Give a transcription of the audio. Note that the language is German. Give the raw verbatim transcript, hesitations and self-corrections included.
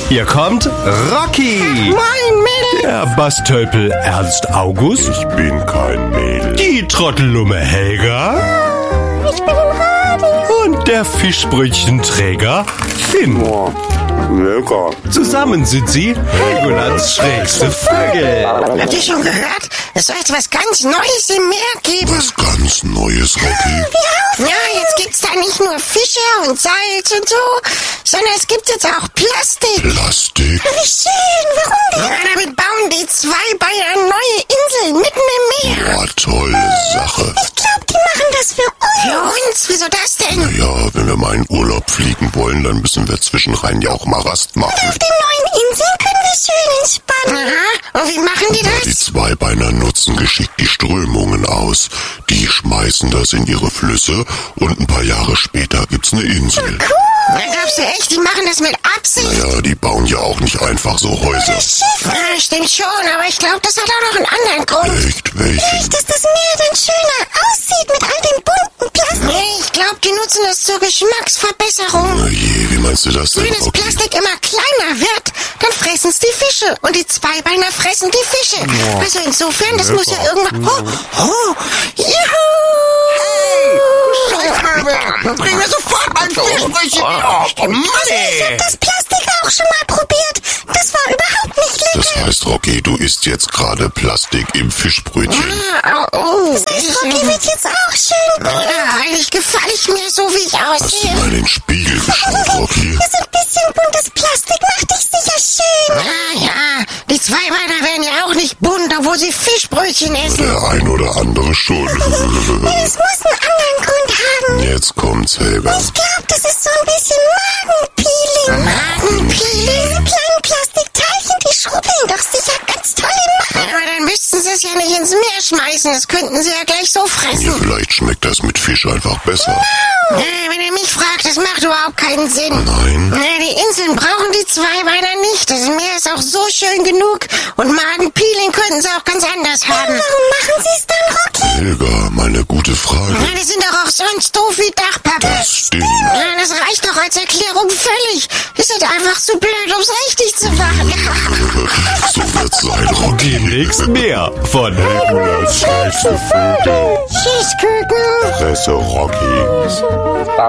Hier kommt Rocky. Moin, Mädel. Der Bastölpel Ernst August. Ich bin kein Mädel. Die Trottellumme Helga. Ich bin im Radio. Und der Fischbrötchenträger Finn. Oh, lecker. Zusammen sind sie Helgolands schrägste Vögel. Habt ihr schon gehört? Es soll jetzt was ganz Neues im Meer geben. Was ganz Neues, Rocky. Ja, jetzt gibt's da nicht nur Fische und Salz und so, sondern es gibt jetzt auch Plastik. Plastik? Wie schön, warum denn? Ja, damit bauen die Zweibeiner neue Inseln mitten im Meer. Boah, tolle Sache. Ich glaube, die machen das für uns. Für uns? Wieso das denn? Ja, wenn wir mal in Urlaub fliegen wollen, dann müssen wir zwischenrein ja auch mal Rast machen. Auf den neuen Inseln können wir schön entspannen. Aha, und wie machen die das? Die Zweibeiner nutzen geschickt die Strömungen aus. Die schmeißen das in ihre Flüsse und ein paar Jahre später gibt's eine Insel. Cool. Na, glaubst du echt, die machen das mit Absicht? Naja, die bauen ja auch nicht einfach so Häuser. Ja, stimmt schon, aber ich glaube, das hat auch noch einen anderen Grund. Echt? Welchen? Dass das Meer dann schöner aussieht mit all den bunten Plastik. Nee, ich glaube, die nutzen das zur Geschmacksverbesserung. Na je, wie meinst du das denn, Wenn das Rocky? Plastik immer kleiner wird, dann fressen es die Fische. Und die Zweibeiner fressen die Fische. Also insofern, das muss ja irgendwann... Oh, oh, juhu! Scheißvögel! Bring mir sofort mein Fischbrötchen! Oh, Mann, Ich hab ey! das Plastik auch schon mal probiert. Das war überhaupt nicht lecker. Das heißt, Rocky, du isst jetzt gerade Plastik im Fischbrötchen. Ah, oh, oh. Das heißt, Rocky wird jetzt auch schön. Ja, eigentlich gefalle ich mir so, wie ich Hast du aussehe. mal in den Spiegel geschaut, Rocky? Das ein bisschen buntes Plastik macht dich sicher schön. Ja, ja. Die Zweibeiner werden ja auch nicht bunt, obwohl sie Fischbrötchen essen. Der ein oder andere schon. Das muss einen anderen Grund haben. Jetzt kommt's, Helga. Ich glaube, das ist so ein bisschen Magenpeeling. Magenpeeling? Diese kleinen Plastikteilchen, die schrubbeln doch sicher ganz toll im Magen. Aber dann müssten sie es ja nicht ins Meer schmeißen. Das könnten sie ja gleich so Ja, fressen. vielleicht schmeckt das mit Fisch einfach besser. Ja, wenn ihr mich fragt, das macht überhaupt keinen Sinn. Nein. Ja, die Inseln brauchen die Zweibeiner nicht. Das Meer ist auch so schön genug. Und Magenpeeling könnten sie auch ganz anders haben. Warum machen sie es dann, Rocky? Helga, mal eine gute Frage. Ja, die sind doch auch sonst doof wie Dachpappe. Das stimmt. Ja, das reicht doch als Erklärung völlig. Ist halt einfach zu blöd, um's richtig zu machen. So wird's sein, Rocky. Demnächst mehr von Helgolands schrägste Vögel. Tschüss, Küken. Fresse, Rocky.